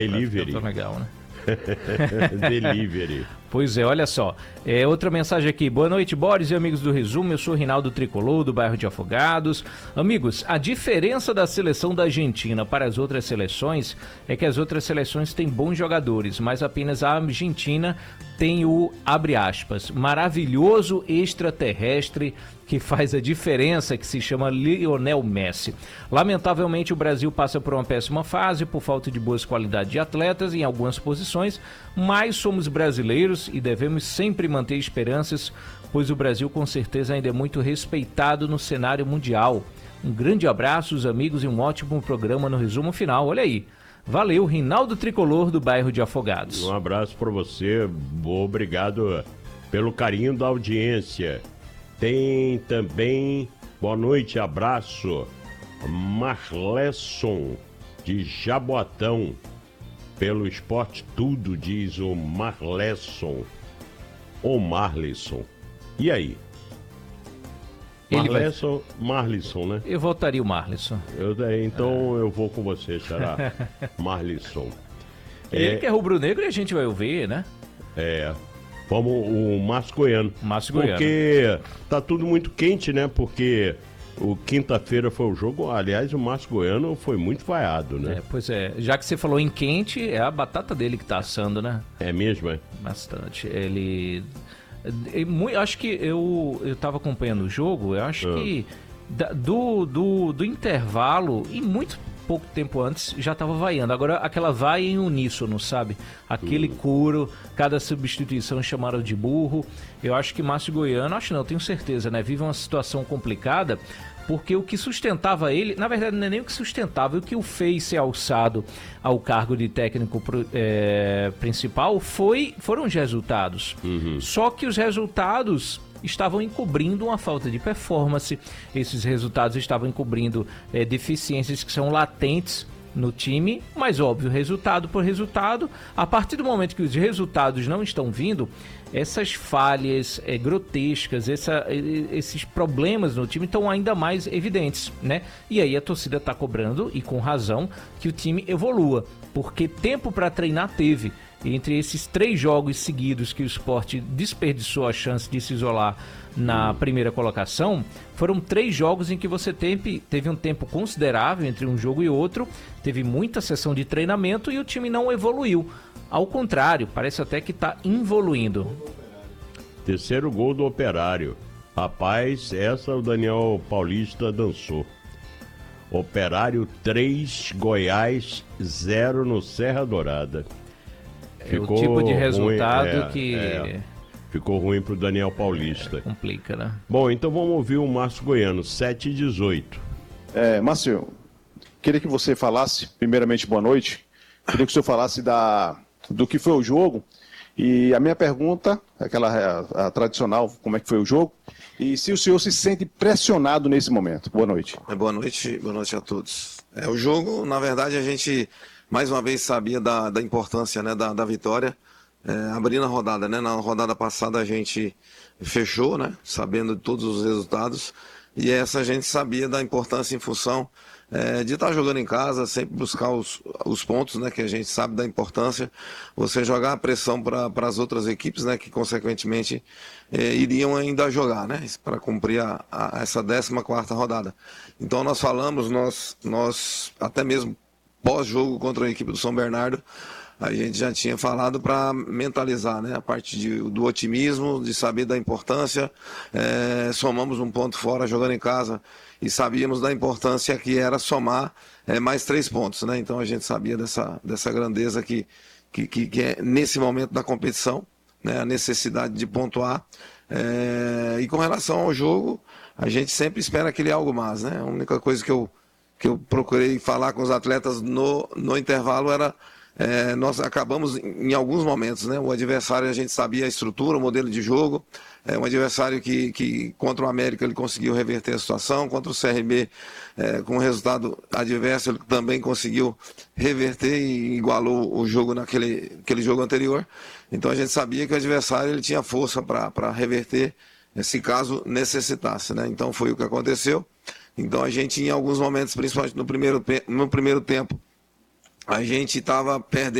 Delivery. Tá legal, né? Delivery. Pois é, olha só. Outra mensagem aqui. Boa noite, Boris e amigos do Resumo. Eu sou Rinaldo Tricolor, do bairro de Afogados. Amigos, a diferença da seleção da Argentina para as outras seleções é que as outras seleções têm bons jogadores, mas apenas a Argentina tem o, abre aspas, maravilhoso extraterrestre que faz a diferença, que se chama Lionel Messi. Lamentavelmente, o Brasil passa por uma péssima fase por falta de boas qualidades de atletas em algumas posições, mas somos brasileiros e devemos sempre manter esperanças, pois o Brasil com certeza ainda é muito respeitado no cenário mundial. Um grande abraço, os amigos, e um ótimo programa no resumo final. Olha aí. Valeu, Rinaldo Tricolor, do bairro de Afogados. Um abraço para você, obrigado pelo carinho da audiência. Tem também, boa noite, abraço, Marlesson, de Jaboatão, pelo Esporte Tudo, diz o Marlesson, ou Marlisson. E aí? Marlisson, né? Eu votaria o Marlisson. Então eu vou com você, será? Marlisson. Ele que é rubro-negro e a gente vai ouvir, né? Vamos o Márcio Goiano. Porque tá tudo muito quente, né? Porque o quinta-feira foi o jogo. Aliás, o Márcio Goiano foi muito vaiado, né? Pois é. Já que você falou em quente, é a batata dele que tá assando, né? É mesmo, é? Bastante. Acho que eu tava acompanhando o jogo, eu acho que do intervalo e muito pouco tempo antes já tava vaiando. Agora aquela vai em uníssono, sabe? Aquele coro, cada substituição chamaram de burro. Eu acho que Márcio Goiano, tenho certeza, né? Vive uma situação complicada, porque o que sustentava ele, na verdade não é nem o que sustentava, o que o fez ser alçado ao cargo de técnico principal foram os resultados. Só que os resultados estavam encobrindo uma falta de performance, esses resultados estavam encobrindo deficiências que são latentes no time, mas óbvio, resultado por resultado, a partir do momento que os resultados não estão vindo, essas falhas grotescas, esses problemas no time estão ainda mais evidentes, né? E aí a torcida está cobrando, e com razão, que o time evolua, porque tempo para treinar teve. Entre esses 3 jogos seguidos que o Sport desperdiçou a chance de se isolar na primeira colocação, foram 3 jogos em que você teve um tempo considerável entre um jogo e outro, teve muita sessão de treinamento e o time não evoluiu. Ao contrário, parece até que está involuindo. Terceiro gol do Operário. Rapaz, essa o Daniel Paulista dançou. Operário 3, Goiás 0 no Serra Dourada. Ficou o tipo de resultado que... Ficou ruim pro Daniel Paulista. Complica, né? Bom, então vamos ouvir o Márcio Goiano, 7h18. Márcio, queria que você falasse, primeiramente, boa noite. Queria que o senhor falasse do que foi o jogo. E a minha pergunta, a tradicional, como é que foi o jogo? E se o senhor se sente pressionado nesse momento. Boa noite. Boa noite a todos. O jogo, na verdade, a gente... mais uma vez sabia da importância, né, da vitória, abrindo a rodada, né? Na rodada passada a gente fechou, né, sabendo de todos os resultados, e essa a gente sabia da importância em função de estar jogando em casa, sempre buscar os pontos, né, que a gente sabe da importância, você jogar a pressão para as outras equipes, né, que consequentemente iriam ainda jogar, né, para cumprir essa 14ª rodada. Então nós falamos, nós até mesmo pós-jogo contra a equipe do São Bernardo, a gente já tinha falado para mentalizar, né, a parte do otimismo, de saber da importância. Somamos um ponto fora jogando em casa e sabíamos da importância que era somar mais 3 pontos, né? Então a gente sabia dessa grandeza que é nesse momento da competição, né, a necessidade de pontuar. E com relação ao jogo, a gente sempre espera aquele algo mais, né? A única coisa que eu procurei falar com os atletas no intervalo era, nós acabamos em alguns momentos, né? O adversário, a gente sabia a estrutura, o modelo de jogo, um adversário que contra o América ele conseguiu reverter a situação, contra o CRB com resultado adverso ele também conseguiu reverter e igualou o jogo naquele jogo anterior. Então a gente sabia que o adversário ele tinha força para reverter, se caso necessitasse, né? Então foi o que aconteceu. Então a gente, em alguns momentos, principalmente no primeiro tempo, a gente estava perdendo.